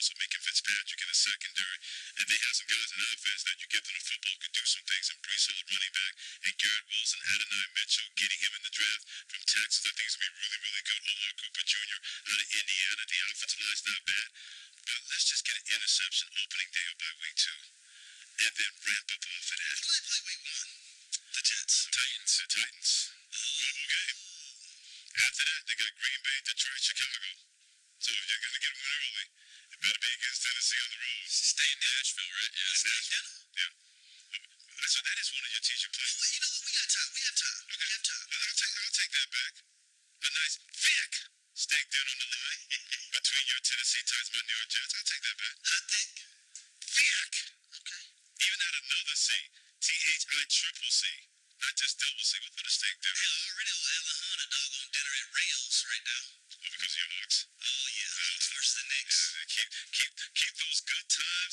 also Minka Fitzpatrick in the secondary. And they have some guys in offense that you get them the football could do some things. And pretty solid running back. And Garrett Wilson, Adonai Mitchell, getting him in the draft from Texas, I think is going to be really, really good. Omar Cooper Jr. out of Indiana. The offensive line's not bad. But let's just get an interception opening day by week 2. And then ramp up off of that. Who play week 1? The Jets. Titans. Mobile game. After that, they got Green Bay, Detroit, Chicago. So if you're going to get a win early, it better be against Tennessee on the road. Stay in Nashville, right? Yeah, Nashville. Yeah. So that is one of your teams you play. Well, you know what? We got time. We have time. Okay. I'll take that back. A nice Vic staked in on the line between your Tennessee Titans and my New York Jets. I'll take that back. I think. Vic. Okay. Even at another C. THICCC. Not just double C. We'll put a stake there. Hell, I already owe Alejandro a doggone dinner at Rails right now. Oh, because of your Hawks? Oh, yeah. Hawks versus the Knicks. Yeah,